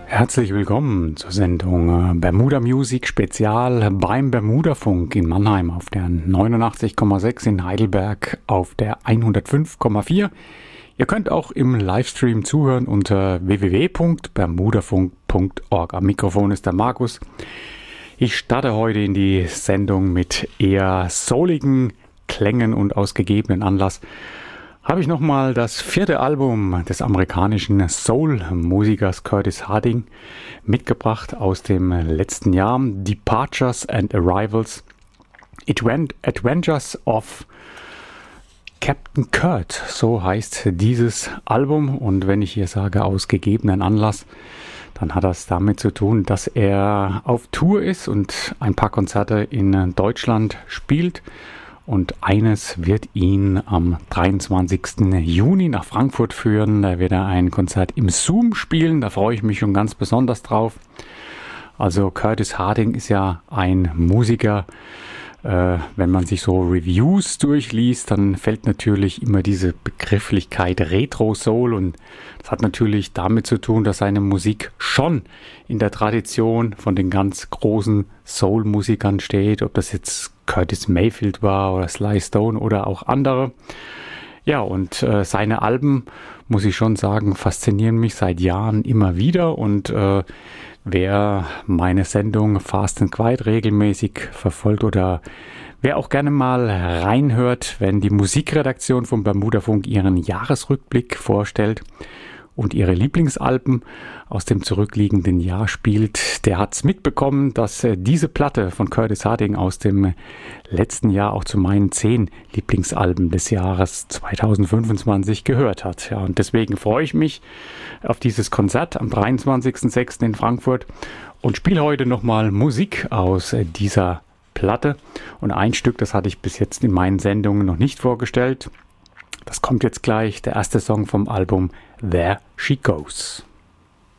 Herzlich willkommen zur Sendung Bermuda Music Spezial beim Bermudafunk in Mannheim auf der 89,6, in Heidelberg auf der 105,4. Ihr könnt auch im Livestream zuhören unter www.bermudafunk.org. Am Mikrofon ist der Markus. Ich starte heute in die Sendung mit eher souligen Klängen und aus gegebenen Anlass habe ich nochmal das 4. Album des amerikanischen Soul-Musikers Curtis Harding mitgebracht aus dem letzten Jahr. Departures and Arrivals, Adventures of Captain Kurt, so heißt dieses Album. Und wenn ich hier sage aus gegebenen Anlass, dann hat das damit zu tun, dass er auf Tour ist und ein paar Konzerte in Deutschland spielt. Und eines wird ihn am 23. Juni nach Frankfurt führen. Da wird er ein Konzert im Zoom spielen. Da freue ich mich schon ganz besonders drauf. Also Curtis Harding ist ja ein Musiker. Wenn man sich so Reviews durchliest, dann fällt natürlich immer diese Begrifflichkeit Retro Soul. Und das hat natürlich damit zu tun, dass seine Musik schon in der Tradition von den ganz großen Soul-Musikern steht. Ob das jetzt Curtis Mayfield war oder Sly Stone oder auch andere. Ja, und seine Alben, muss ich schon sagen, faszinieren mich seit Jahren immer wieder. Und wer meine Sendung Fast and Quiet regelmäßig verfolgt oder wer auch gerne mal reinhört, wenn die Musikredaktion vom Bermudafunk ihren Jahresrückblick vorstellt und ihre Lieblingsalben aus dem zurückliegenden Jahr spielt, der hat es mitbekommen, dass diese Platte von Curtis Harding aus dem letzten Jahr auch zu meinen 10 Lieblingsalben des Jahres 2025 gehört hat. Ja, und deswegen freue ich mich auf dieses Konzert am 23.06. in Frankfurt und spiele heute nochmal Musik aus dieser Platte. Und ein Stück, das hatte ich bis jetzt in meinen Sendungen noch nicht vorgestellt. Das kommt jetzt gleich, der erste Song vom Album There She Goes.